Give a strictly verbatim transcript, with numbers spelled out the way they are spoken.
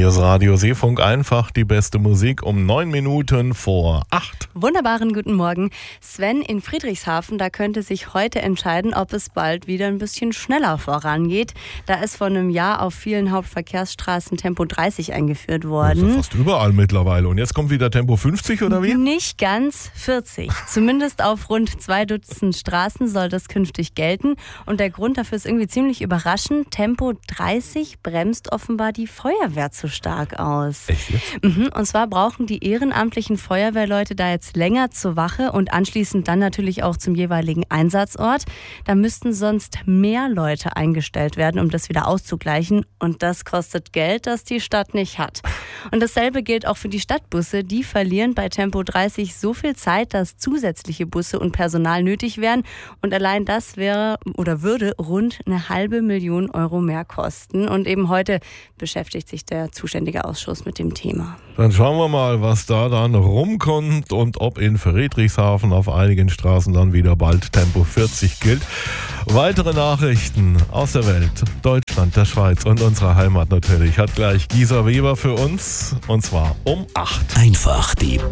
Hier ist Radio Seefunk, einfach die beste Musik um neun Minuten vor acht. Wunderbaren guten Morgen. Sven, in Friedrichshafen, da könnte sich heute entscheiden, ob es bald wieder ein bisschen schneller vorangeht. Da ist vor einem Jahr auf vielen Hauptverkehrsstraßen Tempo dreißig eingeführt worden. Das ist ja fast überall mittlerweile. Und jetzt kommt wieder Tempo fünfzig oder wie? Nicht ganz vierzig. Zumindest auf rund zwei Dutzend Straßen soll das künftig gelten. Und der Grund dafür ist irgendwie ziemlich überraschend. Tempo dreißig bremst offenbar die Feuerwehr zu stark aus. Echt jetzt? Mhm. Und zwar brauchen die ehrenamtlichen Feuerwehrleute da jetzt länger zur Wache und anschließend dann natürlich auch zum jeweiligen Einsatzort. Da müssten sonst mehr Leute eingestellt werden, um das wieder auszugleichen. Und das kostet Geld, das die Stadt nicht hat. Und dasselbe gilt auch für die Stadtbusse. Die verlieren bei Tempo dreißig so viel Zeit, dass zusätzliche Busse und Personal nötig wären. Und allein das wäre oder würde rund eine halbe Million Euro mehr kosten. Und eben heute beschäftigt sich der zuständige Ausschuss mit dem Thema. Dann schauen wir mal, was da dann rumkommt und ob in Friedrichshafen auf einigen Straßen dann wieder bald Tempo vierzig gilt. Weitere Nachrichten aus der Welt, Deutschland, der Schweiz und unserer Heimat natürlich hat gleich Gisa Weber für uns, und zwar um acht. Einfach die